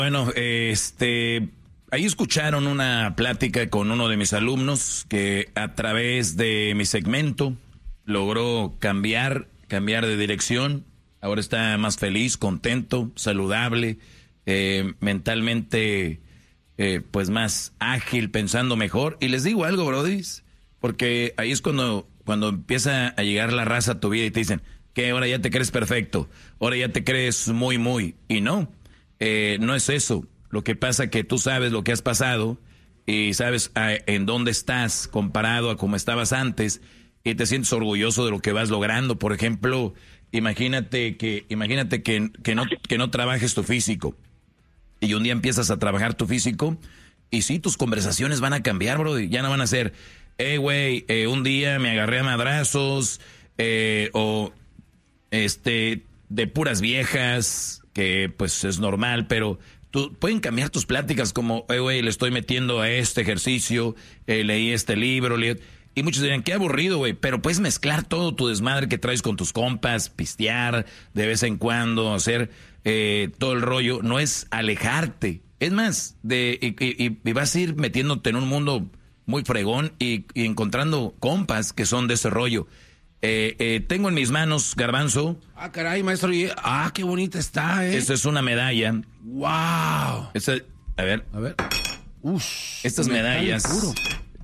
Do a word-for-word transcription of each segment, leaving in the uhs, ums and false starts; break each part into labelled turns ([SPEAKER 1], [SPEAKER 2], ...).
[SPEAKER 1] Bueno, este, ahí escucharon una plática con uno de mis alumnos que a través de mi segmento logró cambiar, cambiar de dirección. Ahora está más feliz, contento, saludable, eh, mentalmente, eh, pues más ágil, pensando mejor. Y les digo algo, brodis, porque ahí es cuando, cuando empieza a llegar la raza a tu vida y te dicen que ahora ya te crees perfecto, ahora ya te crees muy, muy, y no. Eh, no es eso. Lo que pasa que tú sabes lo que has pasado y sabes a, en dónde estás comparado a cómo estabas antes y te sientes orgulloso de lo que vas logrando. Por ejemplo, imagínate que imagínate que, que, no, que no trabajes tu físico y un día empiezas a trabajar tu físico y sí, tus conversaciones van a cambiar, bro. Ya no van a ser, hey, güey, eh, un día me agarré a madrazos eh, o este de puras viejas, que pues es normal, pero tú, pueden cambiar tus pláticas como, hey, güey, le estoy metiendo a este ejercicio, eh, leí este libro, leí... y muchos dirían, qué aburrido, güey, pero puedes mezclar todo tu desmadre que traes con tus compas, pistear de vez en cuando, hacer eh, todo el rollo, no es alejarte, es más, de y, y, y vas a ir metiéndote en un mundo muy fregón y, y encontrando compas que son de ese rollo. Eh, eh, tengo en mis manos, Garbanzo.
[SPEAKER 2] Ah, caray, maestro. Ah, qué bonita está, eh.
[SPEAKER 1] Esta es una medalla.
[SPEAKER 2] Wow.
[SPEAKER 1] Esta, a ver.
[SPEAKER 2] A ver. Ush,
[SPEAKER 1] estas medallas puro.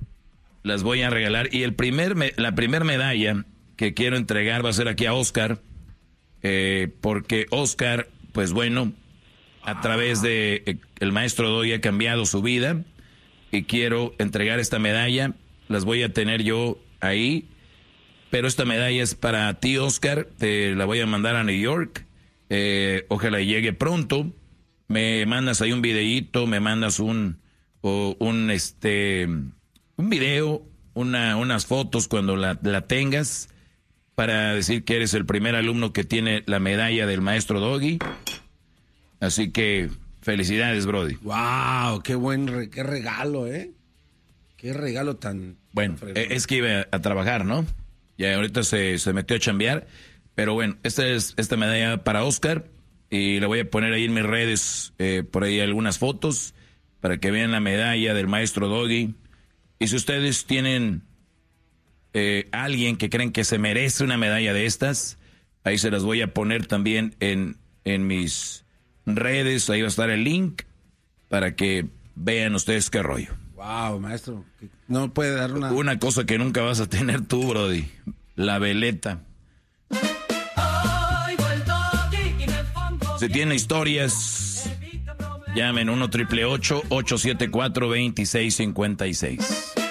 [SPEAKER 1] Las voy a regalar. Y el primer, me, la primer medalla que quiero entregar va a ser aquí a Oscar. Eh, porque Oscar, pues bueno, a ah. través de eh, el maestro Doggy ha cambiado su vida. Y quiero entregar esta medalla. Las voy a tener yo ahí. Pero esta medalla es para ti, Oscar. Te la voy a mandar a New York. Eh, ojalá llegue pronto. Me mandas ahí un videíto, me mandas un, o un, este, un video, una, unas fotos cuando la, la tengas, para decir que eres el primer alumno que tiene la medalla del maestro Doggy. Así que felicidades, Brody.
[SPEAKER 2] Wow, qué buen, re, qué regalo, eh. Qué regalo tan.
[SPEAKER 1] Bueno,
[SPEAKER 2] tan
[SPEAKER 1] es que iba a trabajar, ¿no? Ya ahorita se, se metió a chambear, pero bueno, esta es esta medalla para Oscar y la voy a poner ahí en mis redes, eh, por ahí algunas fotos para que vean la medalla del maestro Doggy. Y si ustedes tienen eh, alguien que creen que se merece una medalla de estas, ahí se las voy a poner también en, en mis redes, ahí va a estar el link para que vean ustedes qué rollo.
[SPEAKER 2] Wow, maestro, no puede dar una...
[SPEAKER 1] Una cosa que nunca vas a tener tú, Brody, la veleta. Si tienen historias, llamen uno triple ocho, ocho siete cuatro, dos seis cinco seis.